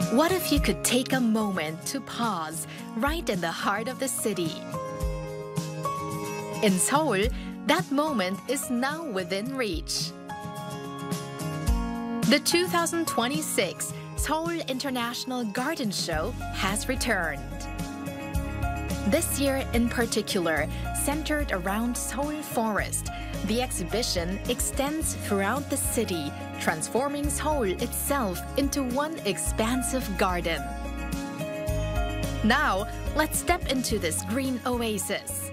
What if you could take a moment to pause right in the heart of the city? In Seoul, that moment is now within reach. The 2026 Seoul International Garden Show has returned. This year in particular, centered around Seoul Forest, the exhibition extends throughout the city, transforming Seoul itself into one expansive garden. Now, let's step into this green oasis.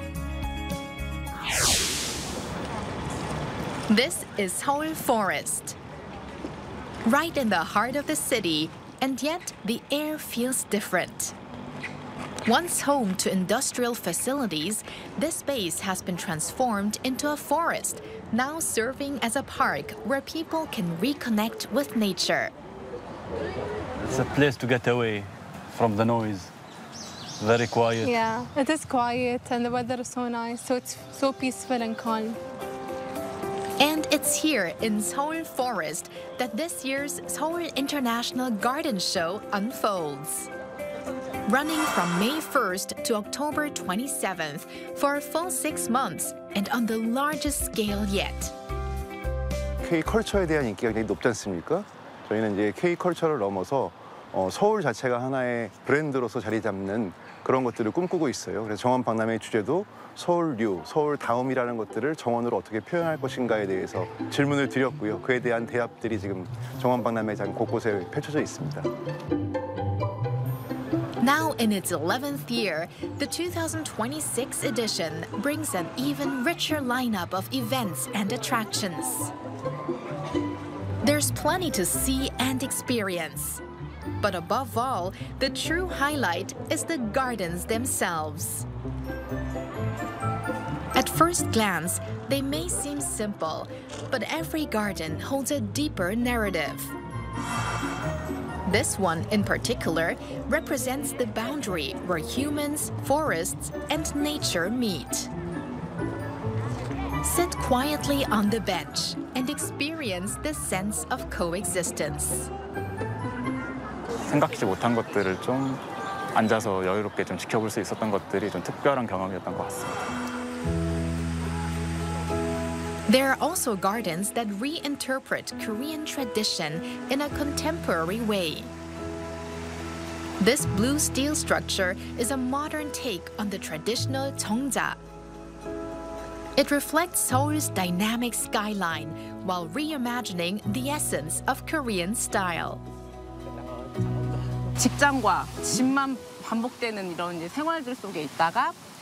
This is Seoul Forest. Right in the heart of the city, and yet the air feels different. Once home to industrial facilities, this space has been transformed into a forest, now serving as a park where people can reconnect with nature. It's a place to get away from the noise. Very quiet. Yeah, it is quiet and the weather is so nice, so it's so peaceful and calm. And it's here in Seoul Forest that this year's Seoul International Garden Show unfolds. Running from May 1st to October 27th for a full 6 months and on the largest scale yet. K-컬처에 대한 인기가 굉장히 높지 않습니까? 저희는 이제 K-컬처를 넘어서 서울 자체가 하나의 브랜드로서 자리 잡는 그런 것들을 꿈꾸고 있어요. 그래서 정원박람회 주제도 서울류, 서울다움이라는 것들을 정원으로 어떻게 표현할 것인가에 대해서 질문을 드렸고요. 그에 대한 대답들이 지금 정원박람회장 곳곳에 펼쳐져 있습니다. Now in its 11th year, the 2026 edition brings an even richer lineup of events and attractions. There's plenty to see and experience. But above all, the true highlight is the gardens themselves. At first glance, they may seem simple, but every garden holds a deeper narrative. This one, in particular, represents the boundary where humans, forests, and nature meet. Sit quietly on the bench and experience the sense of coexistence. 생각지 못한 것들을 좀 앉아서 여유롭게 좀 지켜볼 수 있었던 것들이 좀 특별한 경험이었던 것 같습니다. There are also gardens that reinterpret Korean tradition in a contemporary way. This blue steel structure is a modern take on the traditional 정자. It reflects Seoul's dynamic skyline while reimagining the essence of Korean style. 직장과 집만 반복되는 이런 생활들 속에 있다가